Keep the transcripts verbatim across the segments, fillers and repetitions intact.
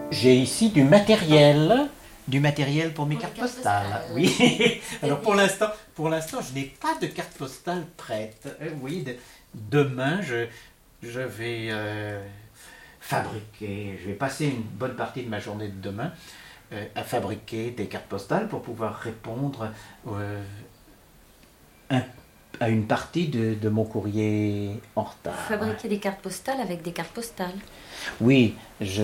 J'ai ici du matériel, du matériel pour mes pour cartes postales. postales. Oui. Alors pour l'instant, pour l'instant, je n'ai pas de carte postale prête. Euh, oui, de, demain, je, je vais euh, fabriquer. Je vais passer une bonne partie de ma journée de demain euh, à fabriquer des cartes postales pour pouvoir répondre euh, un, à une partie de, de mon courrier en retard. Fabriquer des cartes postales avec des cartes postales. Oui, je.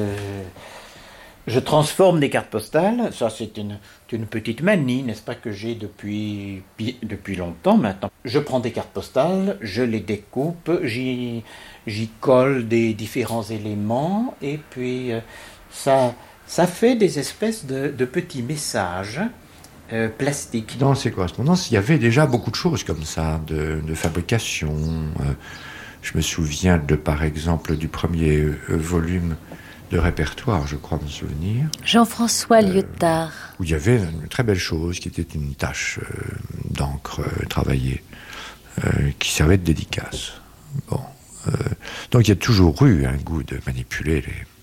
Je transforme des cartes postales, ça c'est une, une petite manie, n'est-ce pas, que j'ai depuis, depuis longtemps maintenant. Je prends des cartes postales, je les découpe, j'y, j'y colle des différents éléments, et puis ça, ça fait des espèces de, de petits messages euh, plastiques. Dans ces correspondances, il y avait déjà beaucoup de choses comme ça, de, de fabrication. Euh, je me souviens de, par exemple, du premier euh, volume de répertoire, je crois me souvenir. Jean-François Lyotard. Euh, où il y avait une très belle chose qui était une tache euh, d'encre euh, travaillée, euh, qui servait de dédicace. Bon, euh, donc il y a toujours eu un goût de manipuler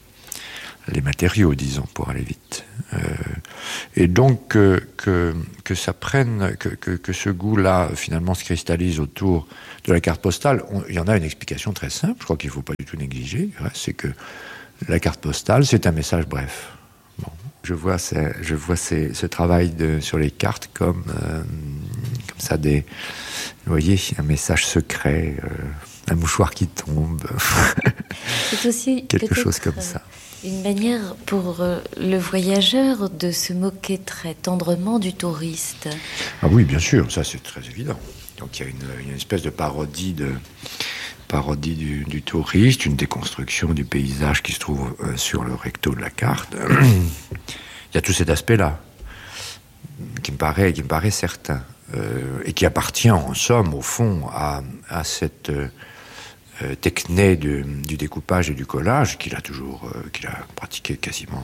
les, les matériaux, disons, pour aller vite. Euh, et donc euh, que, que ça prenne, que, que, que ce goût-là finalement se cristallise autour de la carte postale, on, il y en a une explication très simple, je crois qu'il ne faut pas du tout négliger, c'est que la carte postale, c'est un message bref. Bon, je vois, ces, je vois ces, ce travail de, sur les cartes comme, euh, comme ça, des, vous voyez, un message secret, euh, un mouchoir qui tombe. C'est aussi quelque chose comme ça. Une manière pour euh, le voyageur de se moquer très tendrement du touriste. Ah oui, bien sûr, ça c'est très évident. Donc il y a une, il y a une espèce de parodie de... parodie du, du touriste, une déconstruction du paysage qui se trouve euh, sur le recto de la carte. Il y a tout cet aspect-là qui me paraît, qui me paraît certain euh, et qui appartient en somme, au fond, à, à cette euh, techné du, du découpage et du collage qu'il a toujours, euh, qu'il a pratiqué quasiment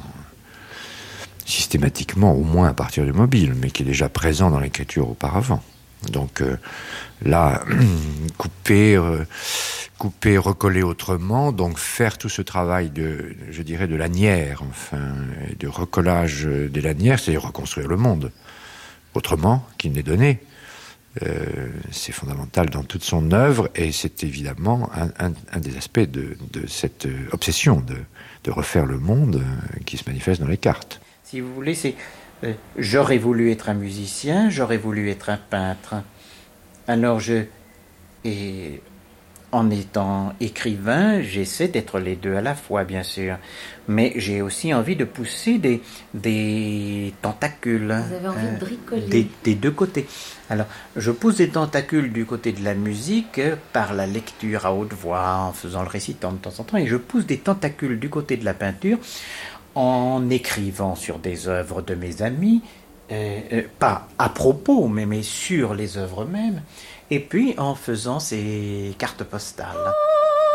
systématiquement, au moins à partir du mobile, mais qui est déjà présent dans l'écriture auparavant. Donc euh, là, couper, euh, couper, recoller autrement, donc faire tout ce travail de, je dirais, de lanière, enfin, de recollage des lanières, c'est reconstruire le monde autrement qu'il n'est donné. Euh, c'est fondamental dans toute son œuvre et c'est évidemment un, un, un des aspects de, de cette obsession de, de refaire le monde qui se manifeste dans les cartes. Si vous voulez, c'est euh, j'aurais voulu être un musicien, j'aurais voulu être un peintre. Alors je, et en étant écrivain, j'essaie d'être les deux à la fois, bien sûr. Mais j'ai aussi envie de pousser des, des tentacules. Vous avez envie euh, de bricoler. Des, des deux côtés. Alors, je pousse des tentacules du côté de la musique euh, par la lecture à haute voix, en faisant le récitant de temps en temps, et je pousse des tentacules du côté de la peinture en écrivant sur des œuvres de mes amis, euh, euh, pas à propos, mais, mais sur les œuvres mêmes, et puis en faisant ces cartes postales.